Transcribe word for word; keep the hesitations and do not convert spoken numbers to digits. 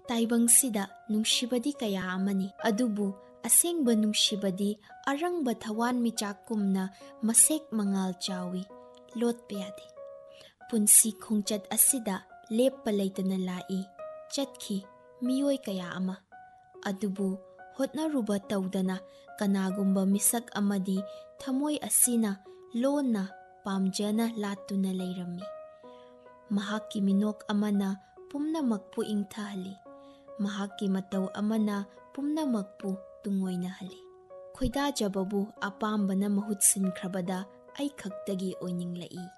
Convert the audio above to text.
ꯇꯥꯏꯕꯪꯁꯤꯗ ꯅꯨꯡꯁꯤꯕꯗꯤ ꯀꯌꯥ ꯑꯃꯅꯤ, ꯑꯗꯨꯕꯨ ꯑꯁꯦꯡꯕ ꯅꯨꯡꯁꯤꯕꯗꯤ ꯑꯔꯪꯕ ꯊꯋꯥꯟ ꯃꯤꯆꯥꯛꯀꯨꯝꯅ ꯃꯁꯦꯛ ꯃꯉꯥꯜ ꯆꯥꯎꯏ, ꯂꯣꯠꯄ ꯌꯥꯗꯦ꯫ ꯄꯨꯟꯁꯤ ꯈꯣꯡꯆꯠ ꯑꯁꯤꯗ ꯂꯦꯞꯄ ꯂꯩꯇꯅ ꯂꯥꯛꯏ, ꯆꯠꯈꯤ ꯃꯤꯑꯣꯏ ꯀꯌꯥ ꯑꯃ, ꯑꯗꯨꯕꯨ ꯍꯣꯠꯅꯔꯨꯕ ꯇꯧꯗꯅ ꯀꯅꯥꯒꯨꯝꯕ ꯃꯤꯁꯛ ꯑꯃꯗꯤ ꯊꯃꯣꯏ ꯑꯁꯤꯅ ꯂꯣꯟꯅ ꯄꯥꯝꯖꯅ ꯂꯥꯠꯇꯨꯅ ꯂꯩꯔꯝꯃꯤ꯫ ꯃꯍꯥꯛꯀꯤ ꯃꯤꯅꯣꯛ ꯑꯃꯅ ꯄꯨꯝꯅꯃꯛꯄꯨ ꯏꯪꯊꯍꯜꯂꯤ, ꯃꯍꯥꯛꯀꯤ ꯃꯇꯧ ꯑꯃꯅ ꯄꯨꯝꯅꯃꯛꯄꯨ ꯇꯨꯡꯑꯣꯏꯅꯍꯜꯂꯤ꯫ ꯈꯣꯏꯗꯥꯖꯕꯕꯨ ꯑꯄꯥꯝꯕꯅ ꯃꯍꯨꯠ ꯁꯤꯟꯈ꯭ꯔꯕꯗ ꯑꯩ ꯈꯛꯇꯒꯤ ꯑꯣꯏꯅꯤꯡꯂꯛꯏ꯫